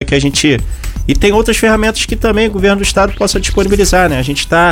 que a gente... E tem outras ferramentas que também o governo do estado possa disponibilizar, né? A gente está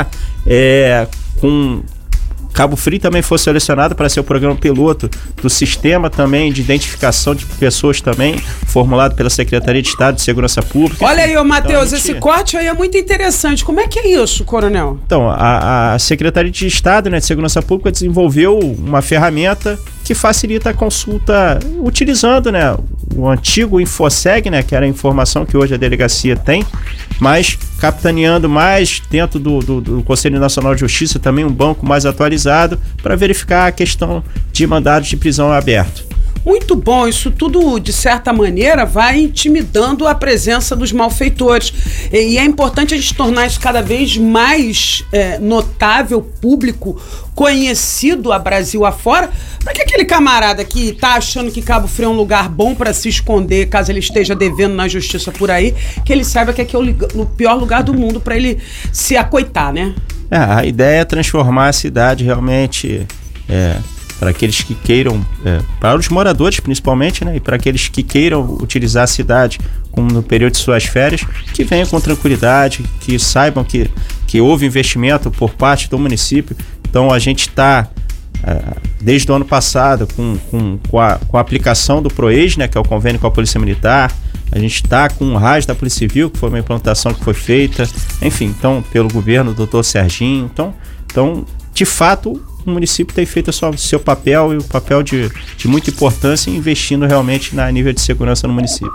com... Cabo Frio também foi selecionado para ser o programa piloto do sistema também de identificação de pessoas também, formulado pela Secretaria de Estado de Segurança Pública. Olha aí, ô Matheus, esse corte aí é muito interessante. Como é que é isso, coronel? Então, a Secretaria de Estado, né, de Segurança Pública desenvolveu uma ferramenta que facilita a consulta utilizando, né, o antigo Infoseg, né, que era a informação que hoje a delegacia tem, mas capitaneando mais dentro do Conselho Nacional de Justiça também um banco mais atualizado para verificar a questão de mandados de prisão aberto. Muito bom, isso tudo, de certa maneira, vai intimidando a presença dos malfeitores. E é importante a gente tornar isso cada vez mais notável, público, conhecido a Brasil afora, para que aquele camarada que tá achando que Cabo Frio é um lugar bom para se esconder, caso ele esteja devendo na justiça por aí, que ele saiba que aqui é o pior lugar do mundo para ele se acoitar, né? A ideia é transformar a cidade realmente... para aqueles que queiram, para os moradores principalmente, né, e para aqueles que queiram utilizar a cidade como no período de suas férias, que venham com tranquilidade, que saibam que houve investimento por parte do município. Então a gente está, desde o ano passado, com a aplicação do PROES, né, que é o convênio com a Polícia Militar. A gente está com o RAS da Polícia Civil, que foi uma implantação que foi feita, enfim, então, pelo governo do Dr. Serginho. Então, de fato, o município tem feito o seu papel e o papel de muita importância, investindo realmente na nível de segurança no município.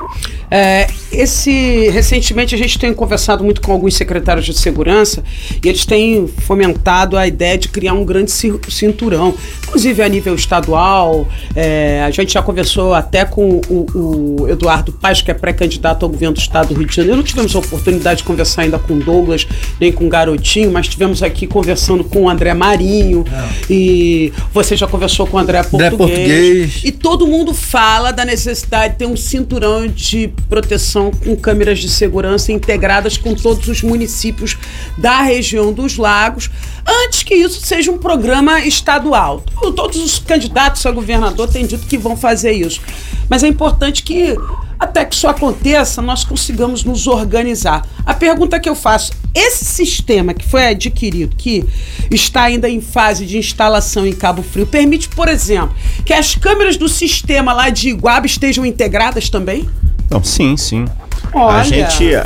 Recentemente a gente tem conversado muito com alguns secretários de segurança e eles têm fomentado a ideia de criar um grande cinturão, inclusive a nível estadual. A gente já conversou até com o Eduardo Paes, que é pré-candidato ao governo do estado do Rio de Janeiro. Não tivemos a oportunidade de conversar ainda com o Douglas, nem com o Garotinho, mas tivemos aqui conversando com o André Marinho. E você já conversou com o André Português. E todo mundo fala da necessidade de ter um cinturão de proteção com câmeras de segurança integradas com todos os municípios da região dos lagos, antes que isso seja um programa estadual. Todos os candidatos a governador têm dito que vão fazer isso. Mas é importante que, até que isso aconteça, nós consigamos nos organizar. A pergunta que eu faço: esse sistema que foi adquirido, que está ainda em fase de instalação em Cabo Frio, permite, por exemplo, que as câmeras do sistema lá de Iguaba estejam integradas também? Então, sim. Olha.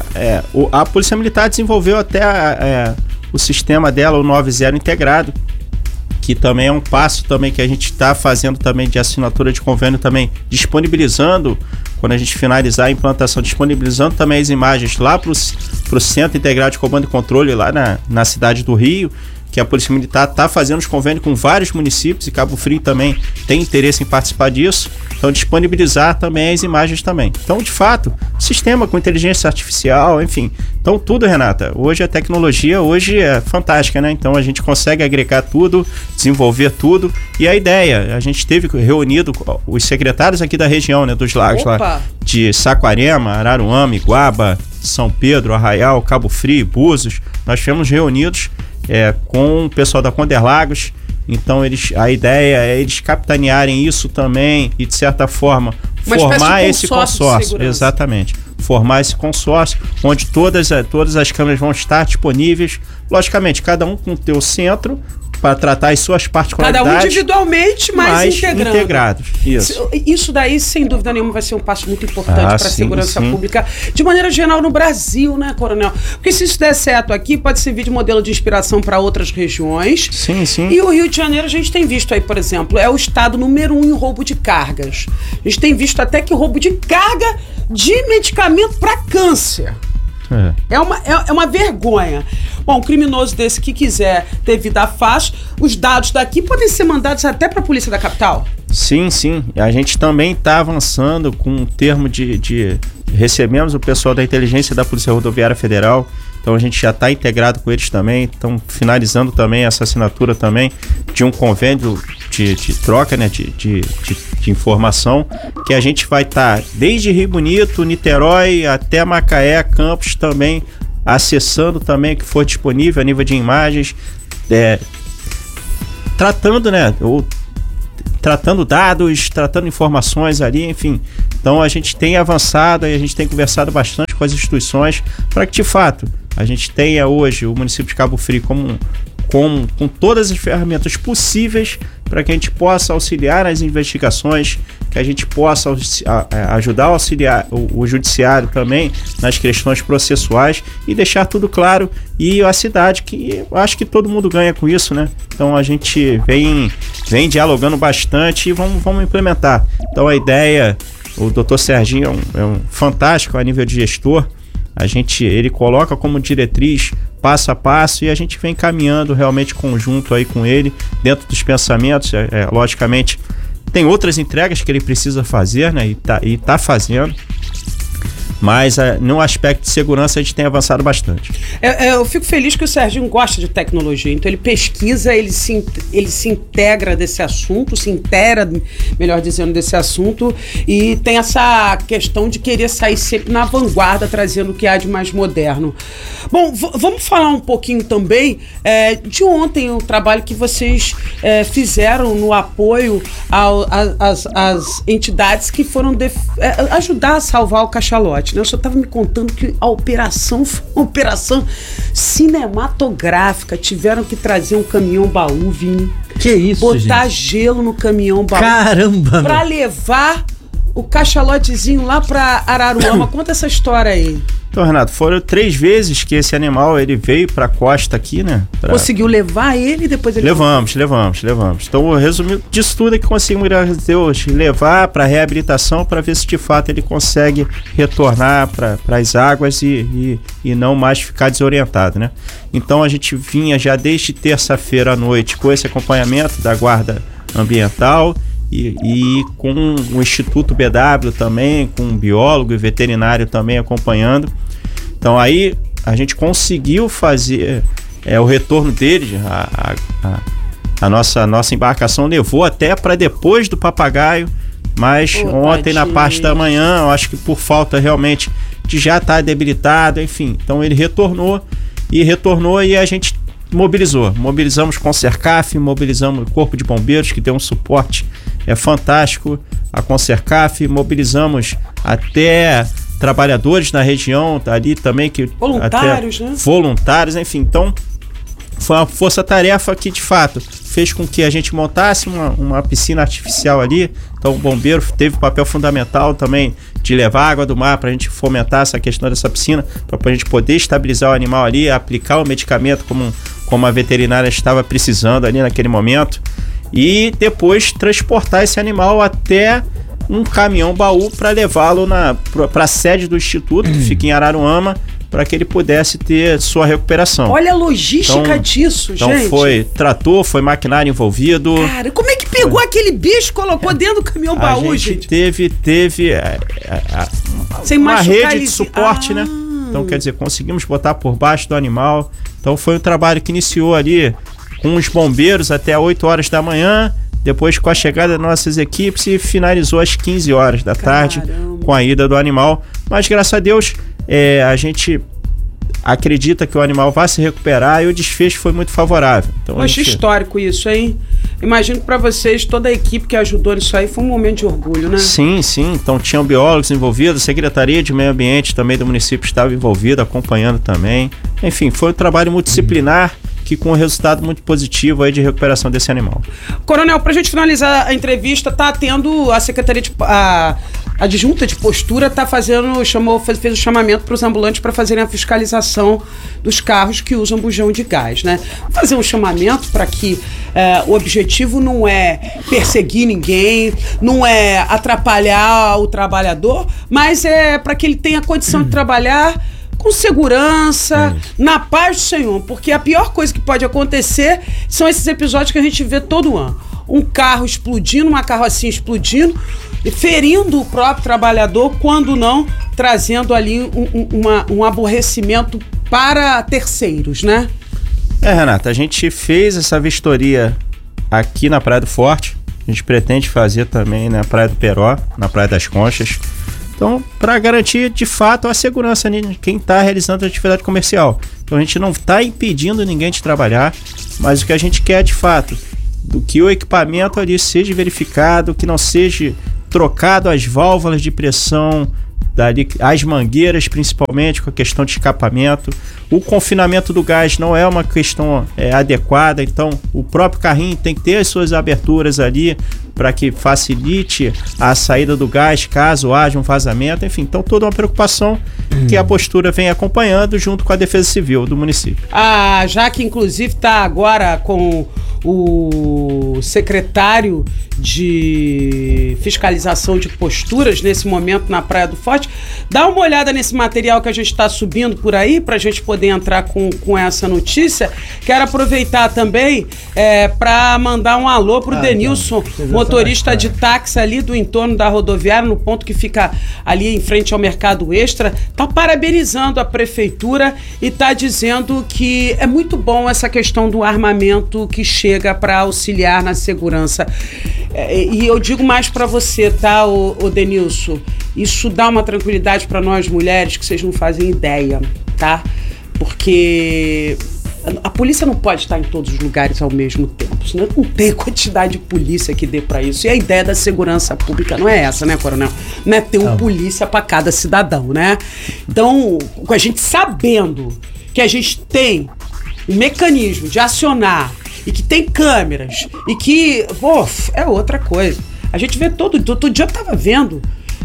A Polícia Militar desenvolveu até o sistema dela, o 90 integrado, que também é um passo também que a gente está fazendo também de assinatura de convênio, também disponibilizando, quando a gente finalizar a implantação, disponibilizando também as imagens lá para o Centro Integrado de Comando e Controle lá na cidade do Rio, que a Polícia Militar está fazendo os convênios com vários municípios, e Cabo Frio também tem interesse em participar disso. Então, disponibilizar também as imagens também. Então, de fato, sistema com inteligência artificial, enfim. Então, tudo, Renata. Hoje a tecnologia é fantástica, né? Então, a gente consegue agregar tudo, desenvolver tudo. E a ideia, a gente teve reunido os secretários aqui da região, né, dos lagos, lá de Saquarema, Araruama, Iguaba, São Pedro, Arraial, Cabo Frio, Búzios. Nós fomos reunidos com o pessoal da Conderlagos. Então a ideia é eles capitanearem isso também e, de certa forma, formar esse consórcio. Exatamente. Formar esse consórcio, onde todas as câmeras vão estar disponíveis. Logicamente, cada um com o seu centro, para tratar as suas particularidades. Cada um individualmente, mas integrados. Isso daí, sem dúvida nenhuma, vai ser um passo muito importante para a segurança pública, de maneira geral, no Brasil, né, coronel? Porque se isso der certo aqui, pode servir de modelo de inspiração para outras regiões. Sim. E o Rio de Janeiro, a gente tem visto aí, por exemplo, é o estado número 1 em roubo de cargas. A gente tem visto até que roubo de carga de medicamento para câncer. É uma vergonha. Bom, um criminoso desse que quiser ter vida fácil, os dados daqui podem ser mandados até para a polícia da capital? Sim. A gente também está avançando com um termo recebemos o pessoal da inteligência da Polícia Rodoviária Federal, então a gente já está integrado com eles também, estão finalizando também essa assinatura também de um convênio de troca, né, de informação, que a gente vai estar desde Rio Bonito, Niterói até Macaé, Campos também, acessando também o que for disponível a nível de imagens, tratando, né, ou tratando dados, tratando informações ali, enfim. Então a gente tem avançado e a gente tem conversado bastante com as instituições para que, de fato, a gente tenha hoje o município de Cabo Frio com todas as ferramentas possíveis para que a gente possa auxiliar nas investigações, que a gente possa ajudar a auxiliar o judiciário também nas questões processuais e deixar tudo claro, e a cidade, que eu acho que todo mundo ganha com isso, né? Então a gente vem dialogando bastante e vamos implementar. Então a ideia, o Dr. Serginho é um fantástico a nível de gestor. Ele coloca como diretriz passo a passo e a gente vem caminhando realmente conjunto aí com ele, dentro dos pensamentos. Logicamente, tem outras entregas que ele precisa fazer, né? E tá fazendo. Mas no aspecto de segurança a gente tem avançado bastante. Eu fico feliz que o Serginho gosta de tecnologia, então ele pesquisa, ele se integra desse assunto, se inteira, melhor dizendo, desse assunto, e tem essa questão de querer sair sempre na vanguarda, trazendo o que há de mais moderno. Bom, vamos falar um pouquinho também de ontem, o trabalho que vocês fizeram no apoio às entidades que foram ajudar a salvar o cachalote. Eu só estava me contando que a operação foi uma operação cinematográfica. Tiveram que trazer um caminhão-baú, Vini. Que isso, botar gente? Gelo no caminhão-baú. Caramba! Pra levar o cachalotezinho lá pra Araruama. Conta essa história aí. Então, Renato, foram 3 vezes que esse animal ele veio para a costa aqui, né? Conseguiu levar ele e depois ele... Levamos. Então, o resumo disso tudo é que conseguimos, graças a Deus, levar para reabilitação para ver se de fato ele consegue retornar para as águas e não mais ficar desorientado, né? Então, a gente vinha já desde terça-feira à noite com esse acompanhamento da Guarda Ambiental e com o Instituto BW também, com um biólogo e veterinário também acompanhando. Então aí a gente conseguiu fazer o retorno dele. A nossa embarcação levou até para depois do papagaio, mas ontem na parte da manhã, eu acho que por falta realmente de já estar debilitado, enfim. Então ele retornou e a gente mobilizamos com o Consercaf, mobilizamos o Corpo de Bombeiros, que deu um suporte fantástico, a Consercaf, mobilizamos até trabalhadores na região ali também, voluntários, né? Voluntários, enfim. Então foi uma força-tarefa que de fato fez com que a gente montasse uma piscina artificial ali. Então o bombeiro teve um papel fundamental também de levar água do mar para a gente fomentar essa questão dessa piscina, para a gente poder estabilizar o animal ali, aplicar o medicamento como a veterinária estava precisando ali naquele momento, e depois transportar esse animal até um caminhão-baú para levá-lo para a sede do Instituto, que fica em Araruama, para que ele pudesse ter sua recuperação. Olha a logística disso, então gente. Foi trator, foi maquinário envolvido. Cara, como é que pegou aquele bicho e colocou dentro do caminhão-baú, gente? A gente teve uma rede de suporte, né? Então, quer dizer, conseguimos botar por baixo do animal. Então, foi um trabalho que iniciou ali com os bombeiros até 8 horas da manhã, depois com a chegada das nossas equipes, e finalizou às 15 horas da tarde com a ida do animal. Mas, graças a Deus, a gente acredita que o animal vai se recuperar e o desfecho foi muito favorável. Então, eu acho histórico isso, hein? Imagino que para vocês, toda a equipe que ajudou nisso aí foi um momento de orgulho, né? Sim. Então tinham biólogos envolvidos, a Secretaria de Meio Ambiente também do município estava envolvida, acompanhando também. Enfim, foi um trabalho multidisciplinar que com um resultado muito positivo aí de recuperação desse animal. Coronel, pra gente finalizar a entrevista, tá tendo a Secretaria de... a adjunta de postura fez o chamamento para os ambulantes para fazerem a fiscalização dos carros que usam bujão de gás, né? Fazer um chamamento para que o objetivo não é perseguir ninguém, não é atrapalhar o trabalhador, mas é para que ele tenha condição de trabalhar com segurança, na paz do Senhor, porque a pior coisa que pode acontecer são esses episódios que a gente vê todo ano. Um carro explodindo, uma carrocinha explodindo, ferindo o próprio trabalhador, quando não, trazendo ali um aborrecimento para terceiros, né? Renata, a gente fez essa vistoria aqui na Praia do Forte, a gente pretende fazer também na Praia do Peró, na Praia das Conchas. Então, para garantir de fato a segurança de quem está realizando a atividade comercial. Então, a gente não está impedindo ninguém de trabalhar, mas o que a gente quer de fato, do que o equipamento ali seja verificado, que não seja trocado as válvulas de pressão, as mangueiras principalmente, com a questão de escapamento. O confinamento do gás não é uma questão adequada, então o próprio carrinho tem que ter as suas aberturas ali para que facilite a saída do gás caso haja um vazamento, enfim, então toda uma preocupação que a postura vem acompanhando junto com a Defesa Civil do município. A Jaque, inclusive, está agora com o secretário de fiscalização de posturas nesse momento na Praia do Forte. Dá uma olhada nesse material que a gente está subindo por aí para a gente poder entrar com essa notícia. Quero aproveitar também para mandar um alô para o Denilson, motorista de táxi ali do entorno da rodoviária, no ponto que fica ali em frente ao Mercado Extra. Está parabenizando a prefeitura e está dizendo que é muito bom essa questão do armamento que chega para auxiliar na segurança. E eu digo mais para você, tá, o Denilson? Isso dá uma tranquilidade para nós mulheres que vocês não fazem ideia, tá? Porque a polícia não pode estar em todos os lugares ao mesmo tempo, senão não tem quantidade de polícia que dê para isso. E a ideia da segurança pública não é essa, né, coronel? Não é ter um polícia para cada cidadão, né? Então, com a gente sabendo que a gente tem um mecanismo de acionar e que tem câmeras e que, é outra coisa. A gente vê todo dia eu tava vendo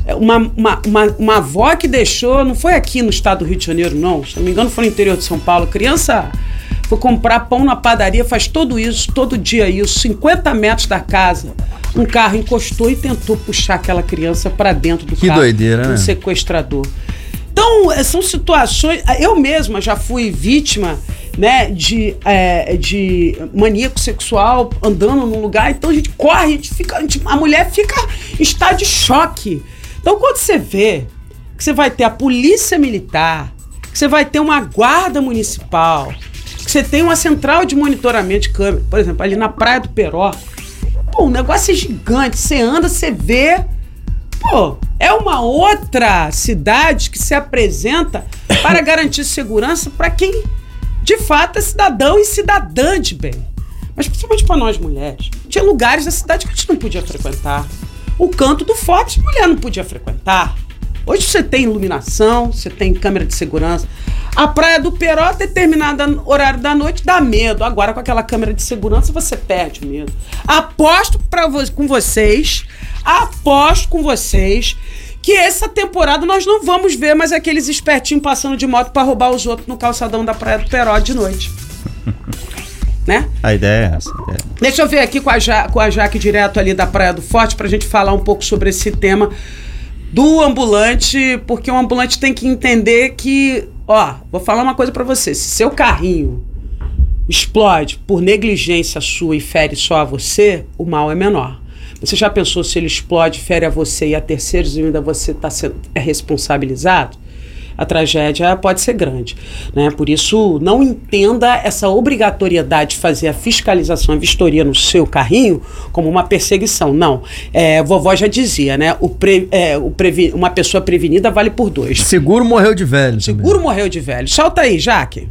uma avó que deixou, não foi aqui no estado do Rio de Janeiro, não, se não me engano foi no interior de São Paulo, criança foi comprar pão na padaria, faz todo dia isso, 50 metros da casa, um carro encostou e tentou puxar aquela criança para dentro do carro. Que doideira, né? Um sequestrador. Então, são situações, eu mesma já fui vítima, né, de maníaco sexual andando num lugar, então a gente corre, a mulher fica em estado de choque. Então, quando você vê que você vai ter a polícia militar, que você vai ter uma guarda municipal, que você tem uma central de monitoramento de câmera, por exemplo, ali na Praia do Peró, o negócio é gigante, você anda, você vê, é uma outra cidade que se apresenta para garantir segurança para quem de fato é cidadão e cidadã de bem. Mas principalmente para nós mulheres. Tinha lugares da cidade que a gente não podia frequentar. O Canto do Forte, a mulher não podia frequentar. Hoje você tem iluminação, você tem câmera de segurança. A Praia do Peró, determinado horário da noite, dá medo. Agora, com aquela câmera de segurança, você perde o medo. Aposto com vocês que essa temporada nós não vamos ver mais aqueles espertinhos passando de moto para roubar os outros no calçadão da Praia do Peró de noite. Né? A ideia é essa. Deixa eu ver aqui com a Jaque direto ali da Praia do Forte pra gente falar um pouco sobre esse tema do ambulante, porque o ambulante tem que entender que, vou falar uma coisa pra você, se seu carrinho explode por negligência sua e fere só a você, o mal é menor. Você já pensou se ele explode, fere a você e a terceiros e ainda você é responsabilizado? A tragédia pode ser grande, né? Por isso, não entenda essa obrigatoriedade de fazer a fiscalização, a vistoria no seu carrinho como uma perseguição. Não. Vovó já dizia, né? Uma pessoa prevenida vale por 2. Seguro morreu de velho. Seguro morreu de velho. Solta aí, Jaque.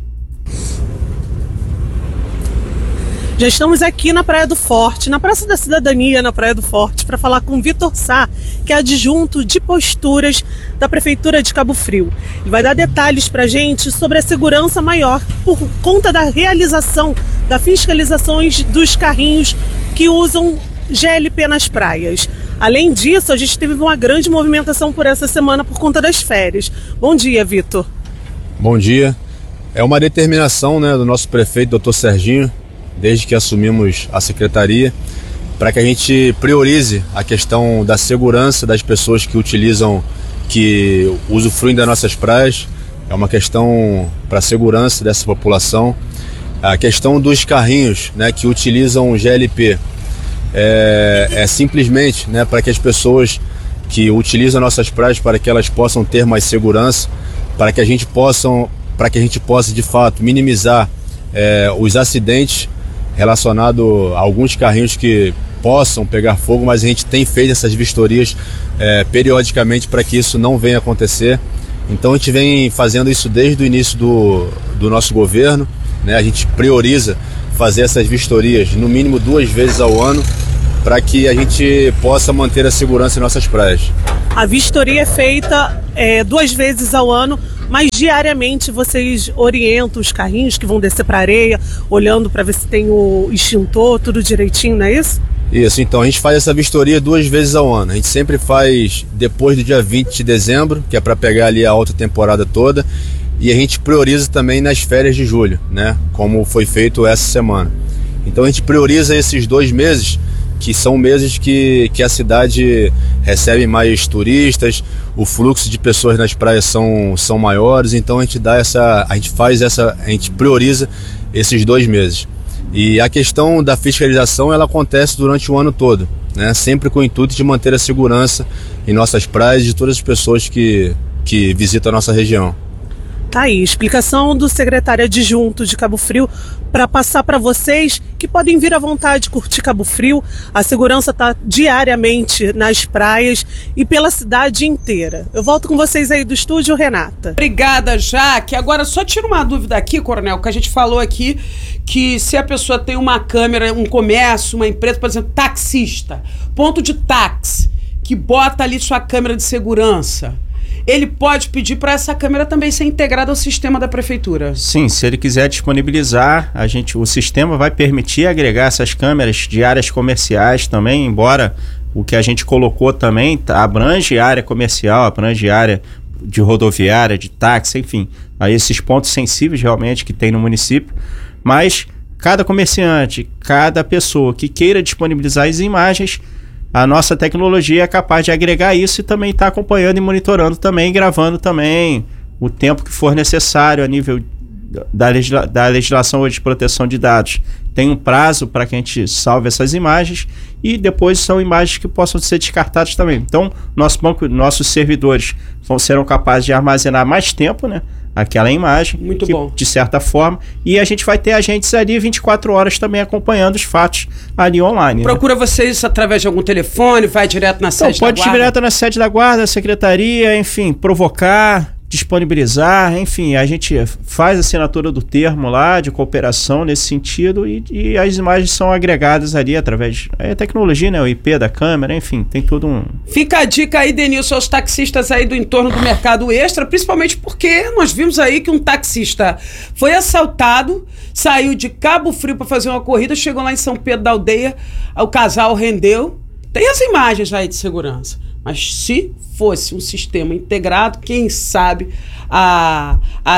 Já estamos aqui na Praia do Forte, na Praça da Cidadania, na Praia do Forte, para falar com o Vitor Sá, que é adjunto de posturas da Prefeitura de Cabo Frio. Ele vai dar detalhes para a gente sobre a segurança maior por conta da realização da fiscalizações dos carrinhos que usam GLP nas praias. Além disso, a gente teve uma grande movimentação por essa semana por conta das férias. Bom dia, Vitor. Bom dia. É uma determinação, né, do nosso prefeito, Dr. Serginho, desde que assumimos a secretaria, para que a gente priorize a questão da segurança das pessoas que usufruem das nossas praias. É uma questão para a segurança dessa população. A questão dos carrinhos, né, que utilizam GLP é simplesmente, né, para que as pessoas que utilizam nossas praias, para que elas possam ter mais segurança, para que a gente possa de fato minimizar os acidentes relacionado a alguns carrinhos que possam pegar fogo, mas a gente tem feito essas vistorias periodicamente para que isso não venha acontecer. Então a gente vem fazendo isso desde o início do nosso governo. né? A gente prioriza fazer essas vistorias no mínimo 2 vezes ao ano para que a gente possa manter a segurança em nossas praias. A vistoria é feita 2 vezes ao ano, mas diariamente vocês orientam os carrinhos que vão descer para a areia, olhando para ver se tem o extintor, tudo direitinho, não é isso? Isso, então a gente faz essa vistoria 2 vezes ao ano. A gente sempre faz depois do dia 20 de dezembro, que é para pegar ali a alta temporada toda, e a gente prioriza também nas férias de julho, né? Como foi feito essa semana. Então a gente prioriza esses 2 meses, que são meses que a cidade recebe mais turistas, o fluxo de pessoas nas praias são maiores, então a gente prioriza esses 2 meses. E a questão da fiscalização, ela acontece durante o ano todo, né? Sempre com o intuito de manter a segurança em nossas praias e de todas as pessoas que visitam a nossa região. Tá aí, explicação do secretário adjunto de Cabo Frio para passar para vocês que podem vir à vontade curtir Cabo Frio. A segurança está diariamente nas praias e pela cidade inteira. Eu volto com vocês aí do estúdio, Renata. Obrigada, Jaque. Agora, só tira uma dúvida aqui, Coronel, que a gente falou aqui que se a pessoa tem uma câmera, um comércio, uma empresa, por exemplo, taxista, ponto de táxi, que bota ali sua câmera de segurança, ele pode pedir para essa câmera também ser integrada ao sistema da prefeitura? Sim, se ele quiser disponibilizar, o sistema vai permitir agregar essas câmeras de áreas comerciais também, embora o que a gente colocou também abrange área comercial, abrange área de rodoviária, de táxi, enfim, a esses pontos sensíveis realmente que tem no município, mas cada comerciante, cada pessoa que queira disponibilizar as imagens, a nossa tecnologia é capaz de agregar isso e também está acompanhando e monitorando também, gravando também o tempo que for necessário a nível da legislação hoje de proteção de dados. Tem um prazo para que a gente salve essas imagens e depois são imagens que possam ser descartadas também. Então, nossos servidores serão capazes de armazenar mais tempo, né? Aquela imagem, muito bom, de certa forma, e a gente vai ter agentes ali 24 horas também acompanhando os fatos ali online. Procura vocês através de algum telefone, vai direto na sede da guarda? Pode ir direto na sede da guarda, secretaria, enfim, provocar, disponibilizar, enfim, a gente faz a assinatura do termo lá de cooperação nesse sentido e as imagens são agregadas ali através da tecnologia, né, o IP da câmera, enfim, tem tudo um... Fica a dica aí, Denilson, aos taxistas aí do entorno do Mercado Extra, principalmente porque nós vimos aí que um taxista foi assaltado, saiu de Cabo Frio para fazer uma corrida, chegou lá em São Pedro da Aldeia, o casal rendeu, tem as imagens aí de segurança. Mas se fosse um sistema integrado, quem sabe a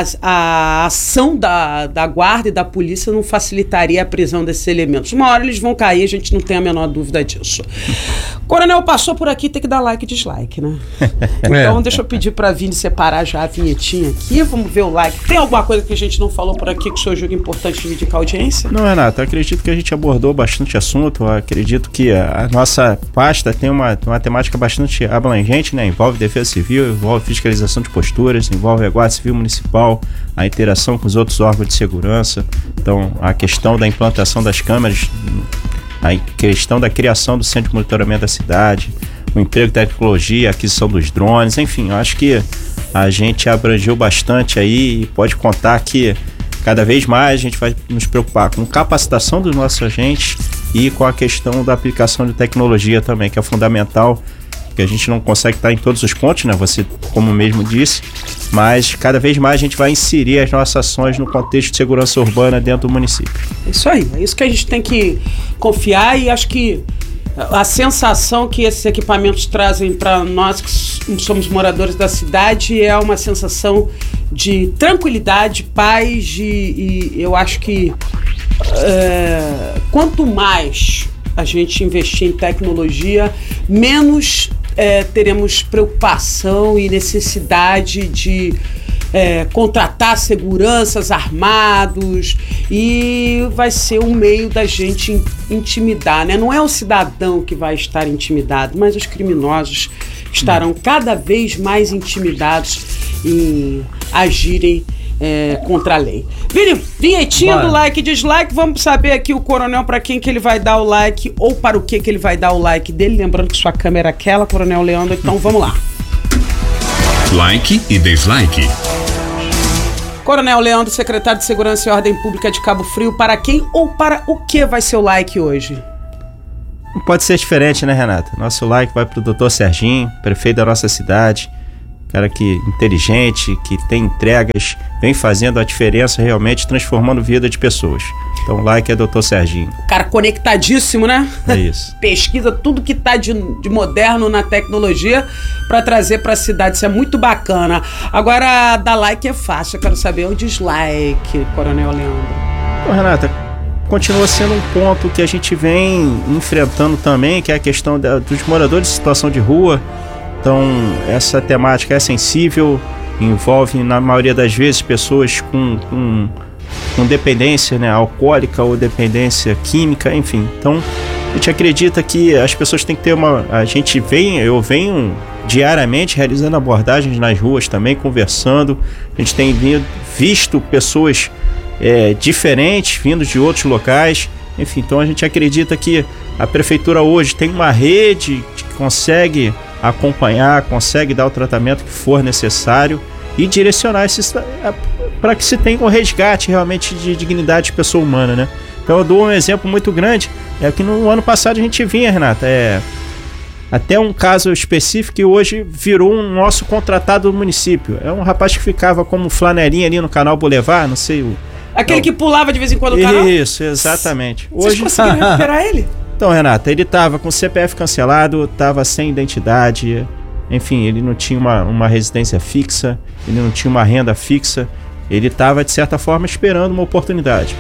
ação da guarda e da polícia não facilitaria a prisão desses elementos. Uma hora eles vão cair, a gente não tem a menor dúvida disso. Coronel, passou por aqui, tem que dar like e dislike, né? Então deixa eu pedir para Vini separar já a vinhetinha aqui, vamos ver o like. Tem alguma coisa que a gente não falou por aqui que o senhor julga importante dividir com a audiência? Não, Renato, eu acredito que a gente abordou bastante assunto, eu acredito que a nossa pasta tem uma temática bastante abrangente, né? Envolve defesa civil, envolve fiscalização de posturas, envolve a Guarda Civil Municipal, a interação com os outros órgãos de segurança, então a questão da implantação das câmeras, a questão da criação do centro de monitoramento da cidade, o emprego de tecnologia, a aquisição dos drones, enfim, eu acho que a gente abrangeu bastante aí e pode contar que cada vez mais a gente vai nos preocupar com capacitação dos nossos agentes e com a questão da aplicação de tecnologia também, que é fundamental, que a gente não consegue estar em todos os pontos, né? Você, como mesmo disse, mas cada vez mais a gente vai inserir as nossas ações no contexto de segurança urbana dentro do município. Isso aí, é isso que a gente tem que confiar e acho que a sensação que esses equipamentos trazem para nós que somos moradores da cidade é uma sensação de tranquilidade, paz e eu acho que quanto mais a gente investir em tecnologia, menos teremos preocupação e necessidade de contratar seguranças armados e vai ser um meio da gente intimidar, né? Não é o cidadão que vai estar intimidado, mas os criminosos estarão cada vez mais intimidados em agirem contra a lei. Vini, vinhetinha do like e dislike, vamos saber aqui o Coronel para quem que ele vai dar o like ou para o que ele vai dar o like dele, lembrando que sua câmera é aquela, Coronel Leandro, então vamos lá. Like e dislike. Coronel Leandro, secretário de Segurança e Ordem Pública de Cabo Frio, para quem ou para o que vai ser o like hoje? Não pode ser diferente, né, Renata? Nosso like vai pro Dr. Serginho, prefeito da nossa cidade, cara que inteligente, que tem entregas, vem fazendo a diferença realmente, transformando a vida de pessoas. Então o like é Dr. Serginho. Cara conectadíssimo, né? É isso. Pesquisa tudo que tá de moderno na tecnologia para trazer para a cidade. Isso é muito bacana. Agora, dar like é fácil. Eu quero saber o dislike, Coronel Leandro. Então, Renata, continua sendo um ponto que a gente vem enfrentando também, que é a questão dos moradores em situação de rua. Então, essa temática é sensível, envolve, na maioria das vezes, pessoas com dependência, né, alcoólica ou dependência química, enfim. Então, a gente acredita que as pessoas têm que ter eu venho diariamente realizando abordagens nas ruas também, conversando. A gente tem visto pessoas diferentes, vindo de outros locais. Enfim, então a gente acredita que a prefeitura hoje tem uma rede que consegue acompanhar, consegue dar o tratamento que for necessário e direcionar para que se tenha um resgate realmente de dignidade de pessoa humana, né? Então eu dou um exemplo muito grande, que no ano passado a gente vinha, Renata, até um caso específico que hoje virou um nosso contratado do município. É um rapaz que ficava como flanelinha ali no Canal Boulevard, não sei o... Aquele que pulava de vez em quando no canal? Isso, exatamente. Vocês conseguiram recuperar ele? Então, Renata, ele estava com o CPF cancelado, estava sem identidade, enfim, ele não tinha uma residência fixa, ele não tinha uma renda fixa, ele estava, de certa forma, esperando uma oportunidade.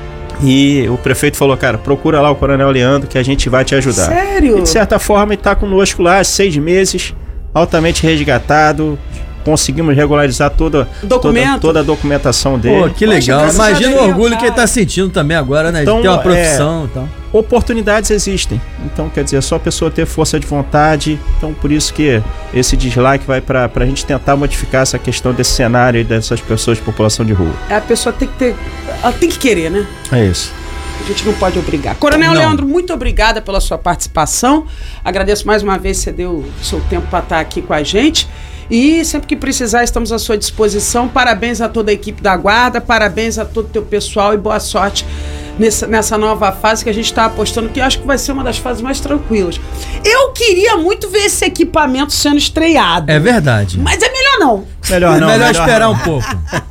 E o prefeito falou, cara, procura lá o Coronel Leandro que a gente vai te ajudar. Sério? E, de certa forma, ele está conosco lá há 6 meses, altamente resgatado. Conseguimos regularizar toda a documentação dele. Pô, que legal. Imagina o orgulho que ele tá sentindo também agora, né? Então, de ter uma profissão e tal. Oportunidades existem. Então, quer dizer, é só a pessoa ter força de vontade. Então, por isso que esse dislike vai pra gente tentar modificar essa questão desse cenário e dessas pessoas de população de rua. A pessoa tem que ter... Ela tem que querer, né? É isso. A gente não pode obrigar. Coronel Leandro, muito obrigada pela sua participação. Agradeço mais uma vez que você deu o seu tempo para estar aqui com a gente. E sempre que precisar, estamos à sua disposição. Parabéns a toda a equipe da Guarda, parabéns a todo o teu pessoal e boa sorte nessa nova fase que a gente está apostando, que eu acho que vai ser uma das fases mais tranquilas. Eu queria muito ver esse equipamento sendo estreado. É verdade. Mas é melhor não. Melhor esperar um pouco.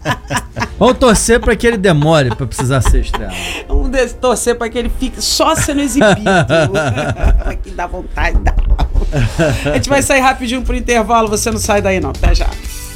Vamos torcer para que ele demore para precisar ser estreado. Vamos torcer para que ele fique só sendo exibido. Que dá vontade, dá. A gente vai sair rapidinho pro intervalo, você não sai daí não, até já.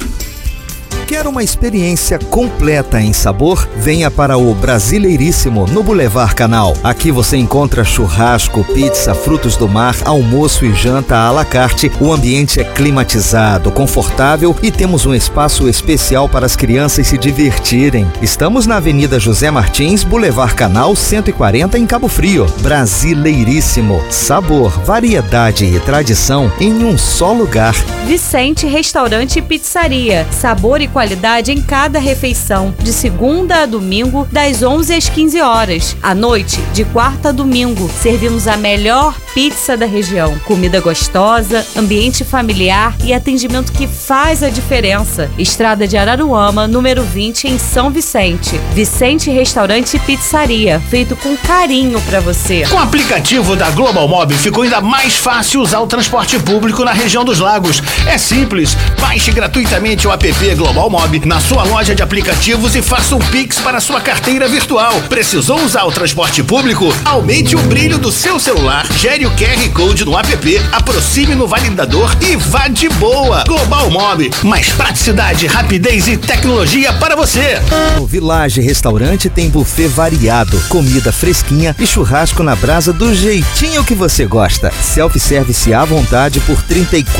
Quer uma experiência completa em sabor? Venha para o Brasileiríssimo, no Boulevard Canal. Aqui você encontra churrasco, pizza, frutos do mar, almoço e janta à la carte. O ambiente é climatizado, confortável e temos um espaço especial para as crianças se divertirem. Estamos na Avenida José Martins, Boulevard Canal 140, em Cabo Frio. Brasileiríssimo. Sabor, variedade e tradição em um só lugar. Vicente Restaurante e Pizzaria. Sabor e qualidade em cada refeição, de segunda a domingo, das 11 às 15 horas. À noite, de quarta a domingo, servimos a melhor pizza da região. Comida gostosa, ambiente familiar e atendimento que faz a diferença. Estrada de Araruama, número 20, em São Vicente. Vicente Restaurante e Pizzaria, feito com carinho pra você. Com o aplicativo da Global Mob, ficou ainda mais fácil usar o transporte público na região dos lagos. É simples, baixe gratuitamente o app Global Mob na sua loja de aplicativos e faça um Pix para sua carteira virtual. Precisou usar o transporte público? Aumente o brilho do seu celular, gere o QR Code no app, aproxime no validador e vá de boa. Global Mob, mais praticidade, rapidez e tecnologia para você. O Village Restaurante tem buffet variado, comida fresquinha e churrasco na brasa do jeitinho que você gosta. Self-service à vontade por R$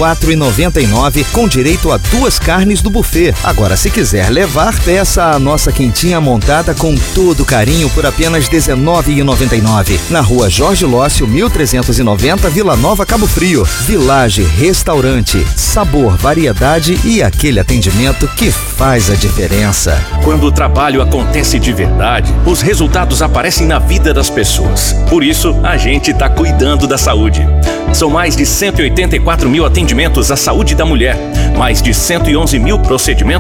34,99, com direito a 2 carnes do buffet. Agora, se quiser levar, peça a nossa quentinha montada com todo carinho por apenas R$ 19,99. Na rua Jorge Lócio, 1390, Vila Nova, Cabo Frio. Village Restaurante. Sabor, variedade e aquele atendimento que faz a diferença. Quando o trabalho acontece de verdade, os resultados aparecem na vida das pessoas. Por isso, a gente está cuidando da saúde. São mais de 184 mil atendimentos à saúde da mulher, mais de 111 mil procedimentos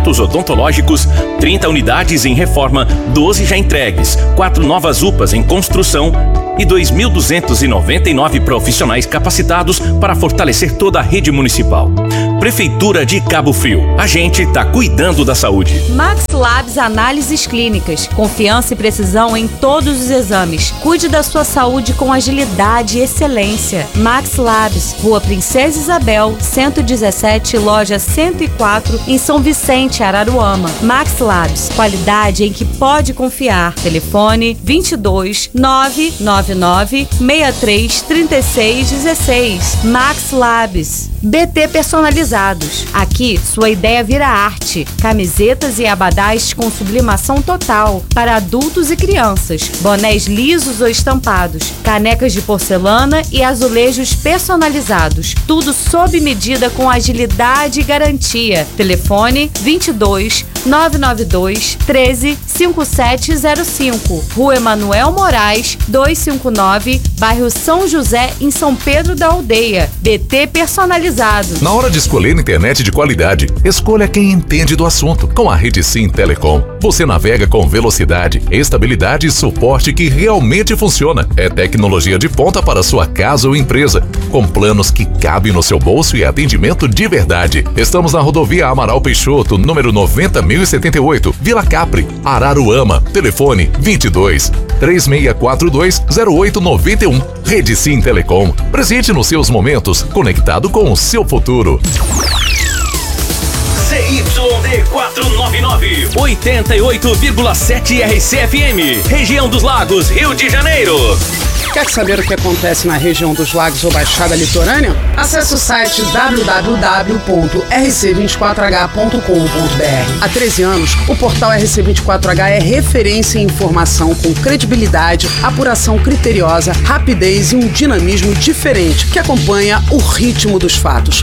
equipamentos odontológicos, 30 unidades em reforma, 12 já entregues, 4 novas UPAs em construção e 2.299 profissionais capacitados para fortalecer toda a rede municipal. Prefeitura de Cabo Frio. A gente está cuidando da saúde. Max Labs Análises Clínicas. Confiança e precisão em todos os exames. Cuide da sua saúde com agilidade e excelência. Max Labs, Rua Princesa Isabel, 117, loja 104, em São Vicente, Araruama. Max Labs, qualidade em que pode confiar. Telefone 22 999 63 36 16. Max Labs. BT Personalizados. Aqui, sua ideia vira arte. Camisetas e abadás com sublimação total para adultos e crianças. Bonés lisos ou estampados. Canecas de porcelana e azulejos personalizados. Tudo sob medida com agilidade e garantia. Telefone 22 992 13 5705. Rua Emanuel Moraes, 259, bairro São José, em São Pedro da Aldeia. BT Personalizados. Na hora de escolher internet de qualidade, escolha quem entende do assunto. Com a Rede Sim Telecom, você navega com velocidade, estabilidade e suporte que realmente funciona. É tecnologia de ponta para sua casa ou empresa, com planos que cabem no seu bolso e atendimento de verdade. Estamos na rodovia Amaral Peixoto, número 90.078, Vila Capri, Araruama. Telefone 22 3642 0891. Rede Sim Telecom. Presente nos seus momentos, conectado com o seu futuro. ZYD 499, 88,7 RCFM, região dos Lagos, Rio de Janeiro. Quer saber o que acontece na região dos Lagos ou Baixada Litorânea? Acesse o site www.rc24h.com.br. Há 13 anos, o portal RC24H é referência em informação com credibilidade, apuração criteriosa, rapidez e um dinamismo diferente que acompanha o ritmo dos fatos.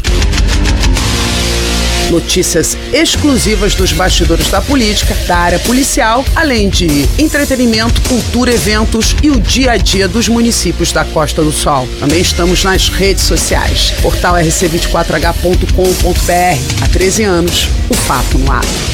Notícias exclusivas dos bastidores da política, da área policial, além de entretenimento, cultura, eventos e o dia a dia dos municípios da Costa do Sol. Também estamos nas redes sociais. Portal rc24h.com.br. Há 13 anos, o fato no ar.